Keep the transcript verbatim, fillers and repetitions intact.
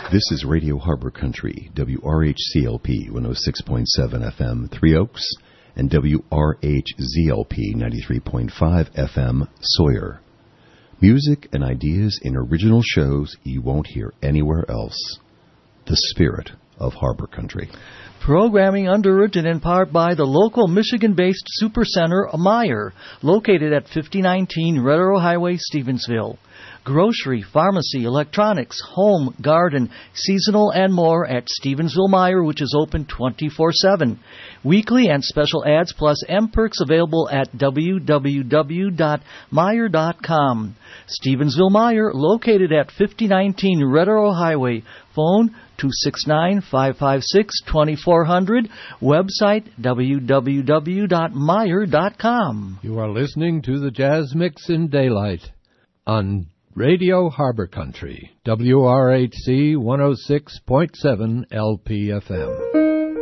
This is Radio Harbor Country, W R H C L P one oh six point seven F M, Three Oaks, and W R H Z L P ninety-three point five F M, Sawyer. Music and ideas in original shows you won't hear anywhere else. The spirit of Harbor Country. Programming underwritten in part by the local Michigan-based Supercenter, Meyer, located at fifty nineteen Red Arrow Highway, Stevensville. Grocery, pharmacy, electronics, home, garden, seasonal, and more at Stevensville Meyer, which is open twenty-four seven. Weekly and special ads plus M-Perks available at w w w dot meyer dot com. Stevensville Meyer, located at fifty nineteen Red Arrow Highway. Phone two six nine, five five six, two four zero zero. Website w w w dot meyer dot com. You are listening to the Jazz Mix in Daylight on Radio Harbor Country, W R H C one oh six point seven L P F M.